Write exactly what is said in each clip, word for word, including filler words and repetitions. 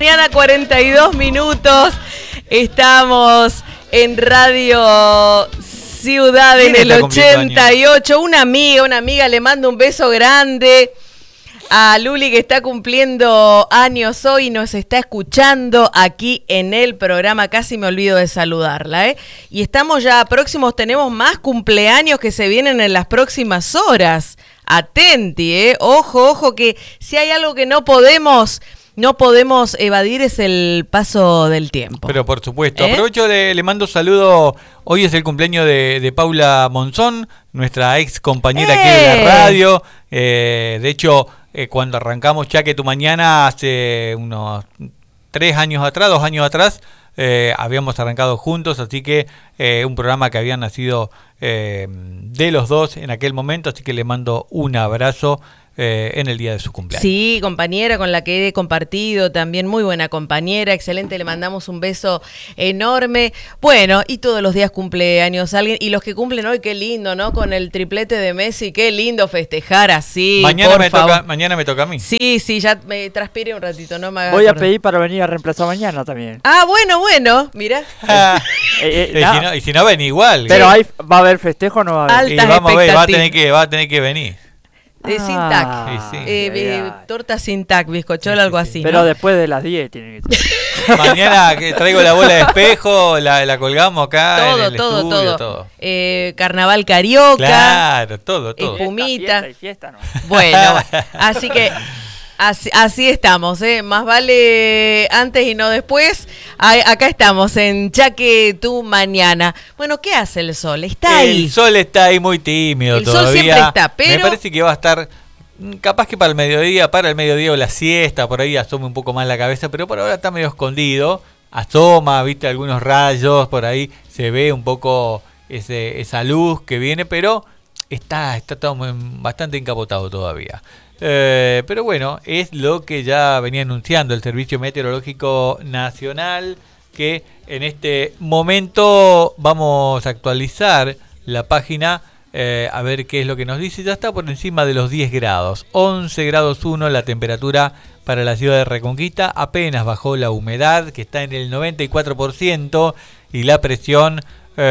mañana, cuarenta y dos minutos. Estamos en Radio Ciudad en el ochenta y ocho. Una amiga, una amiga, le mando un beso grande a Luli, que está cumpliendo años hoy y nos está escuchando aquí en el programa. Casi me olvido de saludarla, ¿eh? Y estamos ya próximos, tenemos más cumpleaños que se vienen en las próximas horas. Atenti, ¿eh? Ojo, ojo, que si hay algo que no podemos... No podemos evadir es el paso del tiempo. Pero por supuesto. ¿Eh? Aprovecho, le, le mando un saludo. Hoy es el cumpleaños de, de Paula Monzón, nuestra ex compañera ¡Eh! Aquí de la radio. Eh, de hecho, eh, cuando arrancamos Chaque Tu Mañana, hace unos tres años atrás, dos años atrás, eh, habíamos arrancado juntos. Así que eh, un programa que había nacido eh, de los dos en aquel momento. Así que le mando un abrazo. Eh, en el día de su cumpleaños. Sí, compañera con la que he compartido también, muy buena compañera, excelente, le mandamos un beso enorme. Bueno, y todos los días cumpleaños alguien, y los que cumplen hoy, qué lindo, ¿no? Con el triplete de Messi, qué lindo festejar así. Mañana, me toca, mañana me toca a mí. Sí, sí, ya me transpiré un ratito, no me hagas Voy a acordar. pedir para venir a reemplazar mañana también. Ah, bueno, bueno, mira. eh, eh, y, si no, y si no ven igual. Pero ahí va a haber festejo o no va a haber. Y vamos a ver, va a tener que, va a tener que venir. Eh, sin tac, Ah, sí, sí. eh, eh, torta sin tac, bizcochola, Sí, sí, algo sí. así. Pero ¿no? después de las diez tiene que ser. Mañana que traigo la bola de espejo, la, la colgamos acá todo, en el todo, estudio, todo, todo. Eh, carnaval carioca. Claro, todo, todo. Espumita. Fiesta y fiesta, ¿no? Bueno, así que así, así estamos, ¿eh? Más vale antes y no después. Ay, acá estamos en Chaque Tu Mañana. Bueno, ¿qué hace el sol? Está ahí. El sol está ahí muy tímido El todavía. sol siempre está, pero... Me parece que va a estar... Capaz que para el mediodía, para el mediodía o la siesta, por ahí asome un poco más la cabeza, pero por ahora está medio escondido. Asoma, viste, algunos rayos, por ahí se ve un poco ese, esa luz que viene, pero está, está todo bastante encapotado todavía. Eh, pero bueno, es lo que ya venía anunciando el Servicio Meteorológico Nacional, que en este momento vamos a actualizar la página. Eh, a ver qué es lo que nos dice. Ya está por encima de los diez grados, once grados uno la temperatura para la ciudad de Reconquista. Apenas bajó la humedad, que está en el noventa y cuatro por ciento, y la presión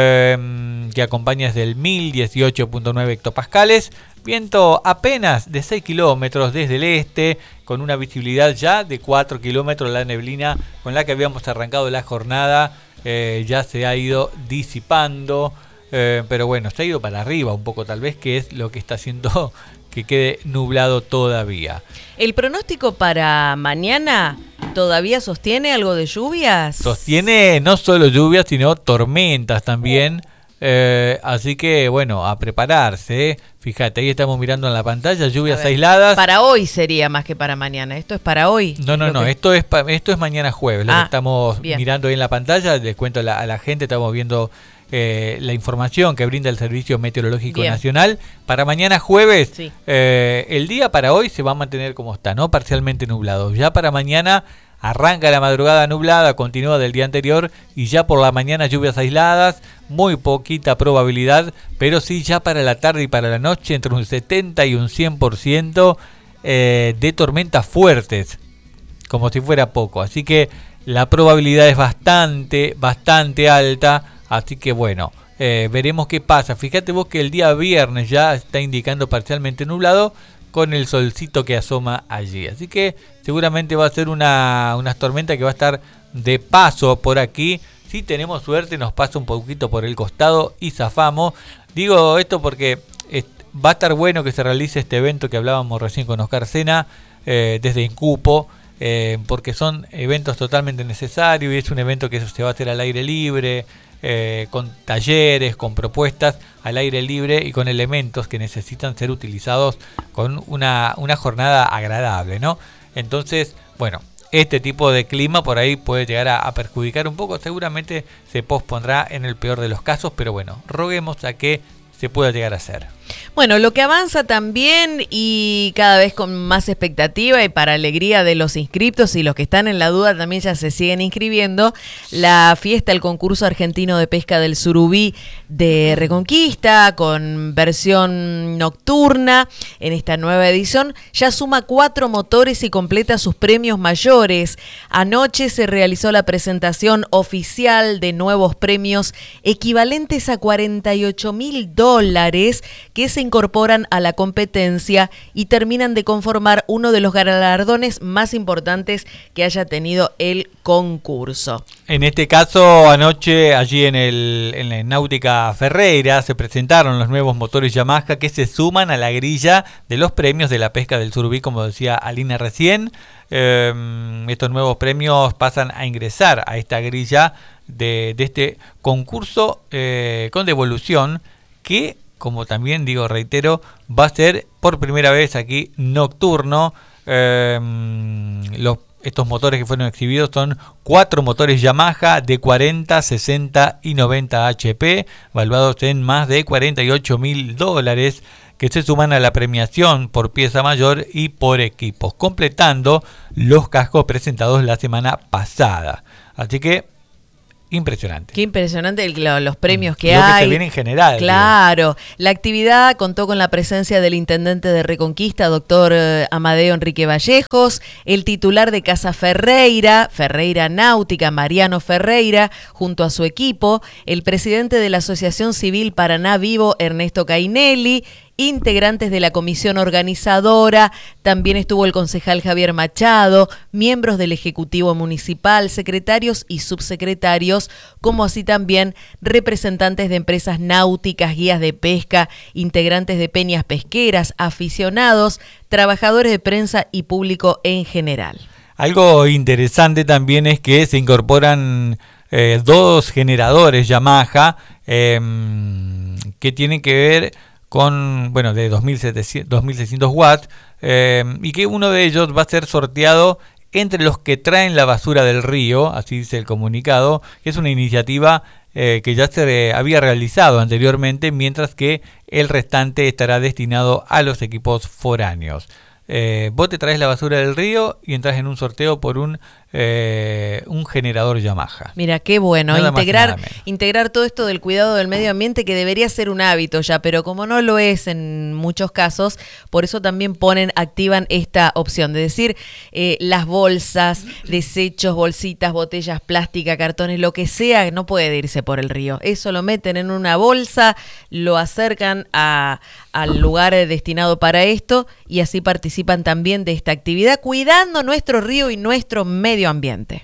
eh, que acompaña es del mil dieciocho punto nueve hectopascales. Viento apenas de seis kilómetros desde el este, con una visibilidad ya de cuatro kilómetros. La neblina con la que habíamos arrancado la jornada eh, ya se ha ido disipando. Eh, pero bueno, se ha ido para arriba un poco tal vez, que es lo que está haciendo que quede nublado todavía. ¿El pronóstico para mañana todavía sostiene algo de lluvias? Sostiene no solo lluvias, sino tormentas también. Eh, así que bueno, a prepararse. Fíjate, ahí estamos mirando en la pantalla, lluvias aisladas. Para hoy sería más que para mañana. ¿Esto es para hoy? No, no, no, que... esto es pa- esto es mañana jueves. Lo ah, que estamos bien. mirando ahí en la pantalla, les cuento a la, a la gente, estamos viendo eh, la información que brinda el Servicio Meteorológico Bien. Nacional. Para mañana jueves, Sí. eh, el día para hoy se va a mantener como está, ¿no? Parcialmente nublado. Ya para mañana arranca la madrugada nublada, continúa del día anterior, y ya por la mañana lluvias aisladas, muy poquita probabilidad, pero sí ya para la tarde y para la noche entre un setenta y un cien por ciento eh, de tormentas fuertes, como si fuera poco. Así que la probabilidad es bastante, bastante alta, así que bueno, eh, veremos qué pasa. Fíjate vos que el día viernes ya está indicando parcialmente nublado, con el solcito que asoma allí. Así que seguramente va a ser una, una tormenta que va a estar de paso por aquí. Si tenemos suerte nos pasa un poquito por el costado y zafamos. Digo esto porque es, va a estar bueno que se realice este evento que hablábamos recién con Oscar Sena, eh, desde Incupo, eh, porque son eventos totalmente necesarios y es un evento que se va a hacer al aire libre, Eh, con talleres, con propuestas al aire libre y con elementos que necesitan ser utilizados con una, una jornada agradable, ¿no? Entonces, bueno, este tipo de clima por ahí puede llegar a, a perjudicar un poco. Seguramente se pospondrá en el peor de los casos, pero bueno, roguemos a que se pueda llegar a hacer. Bueno, lo que avanza también y cada vez con más expectativa y para alegría de los inscriptos y los que están en la duda también ya se siguen inscribiendo, la fiesta, el concurso argentino de pesca del surubí de Reconquista con versión nocturna en esta nueva edición, ya suma cuatro motores y completa sus premios mayores. Anoche se realizó la presentación oficial de nuevos premios equivalentes a cuarenta y ocho mil dólares que se incorporan a la competencia y terminan de conformar uno de los galardones más importantes que haya tenido el concurso. En este caso, anoche allí en el en la Náutica Ferreira se presentaron los nuevos motores Yamaha que se suman a la grilla de los premios de la pesca del surubí, como decía Alina recién. Eh, estos nuevos premios pasan a ingresar a esta grilla de, de este concurso eh, con devolución que, como también digo, reitero, va a ser por primera vez aquí nocturno. Eh, los, estos motores que fueron exhibidos son cuatro motores Yamaha de cuarenta, sesenta y noventa H P, valuados en más de cuarenta y ocho mil dólares, que se suman a la premiación por pieza mayor y por equipos, completando los cascos presentados la semana pasada. Así que impresionante. Qué impresionante el, lo, los premios que lo hay. Lo que se viene en general. Claro. Digo. La actividad contó con la presencia del intendente de Reconquista, doctor eh, Amadeo Enrique Vallejos, el titular de Casa Ferreira, Ferreira Náutica, Mariano Ferreira, junto a su equipo, el presidente de la Asociación Civil Paraná Vivo, Ernesto Cainelli, integrantes de la comisión organizadora, también estuvo el concejal Javier Machado, miembros del Ejecutivo Municipal, secretarios y subsecretarios, como así también representantes de empresas náuticas, guías de pesca, integrantes de peñas pesqueras, aficionados, trabajadores de prensa y público en general. Algo interesante también es que se incorporan eh, dos generadores Yamaha eh, que tienen que ver con, bueno, de dos mil seiscientos watts, eh, y que uno de ellos va a ser sorteado entre los que traen la basura del río, así dice el comunicado, que es una iniciativa eh, que ya se había realizado anteriormente, mientras que el restante estará destinado a los equipos foráneos. Eh, vos te traes la basura del río y entras en un sorteo por un eh, un generador Yamaha. Mira, qué bueno, nada integrar integrar todo esto del cuidado del medio ambiente, que debería ser un hábito ya, pero como no lo es en muchos casos, por eso también ponen, activan esta opción de decir eh, las bolsas, desechos, bolsitas, botellas plásticas, cartones, lo que sea, no puede irse por el río. Eso lo meten en una bolsa, lo acercan a, al lugar destinado para esto y así participan también de esta actividad, cuidando nuestro río y nuestro medio ambiente.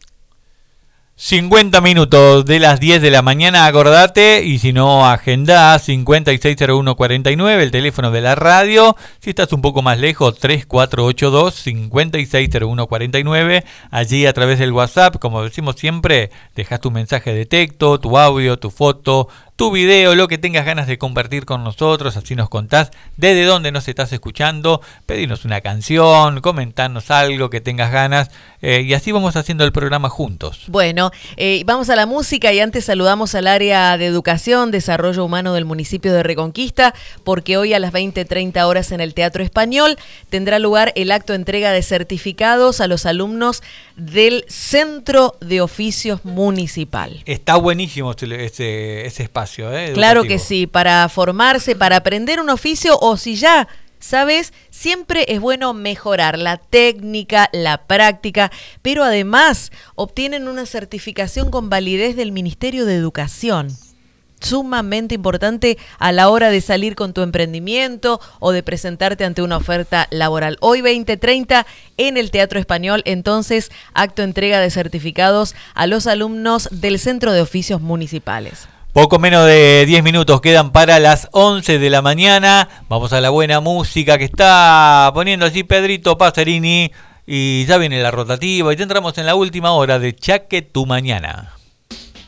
cincuenta minutos de las diez de la mañana, acordate, y si no, agendá cincuenta y seis cero uno cuarenta y nueve, el teléfono de la radio. Si estás un poco más lejos, tres cuatro ocho dos, cincuenta y seis cero uno cuarenta y nueve. Allí a través del WhatsApp, como decimos siempre, dejas tu mensaje de texto, tu audio, tu foto, tu video, lo que tengas ganas de compartir con nosotros, así nos contás desde dónde nos estás escuchando, pedinos una canción, comentanos algo que tengas ganas, eh, y así vamos haciendo el programa juntos. Bueno, eh, vamos a la música y antes saludamos al área de educación, desarrollo humano del municipio de Reconquista, porque hoy a las veinte treinta horas en el Teatro Español tendrá lugar el acto de entrega de certificados a los alumnos del Centro de Oficios Municipal. Está buenísimo ese, ese, ese espacio. Eh, claro que sí, para formarse, para aprender un oficio, o si ya sabes, siempre es bueno mejorar la técnica, la práctica, pero además obtienen una certificación con validez del Ministerio de Educación. Sumamente importante a la hora de salir con tu emprendimiento o de presentarte ante una oferta laboral. Hoy veinte treinta en el Teatro Español, entonces, acto de entrega de certificados a los alumnos del Centro de Oficios Municipales. Poco menos de diez minutos quedan para las once de la mañana. Vamos a la buena música que está poniendo allí Pedrito Pasarini. Y ya viene la rotativa y ya entramos en la última hora de Chaque tu Mañana.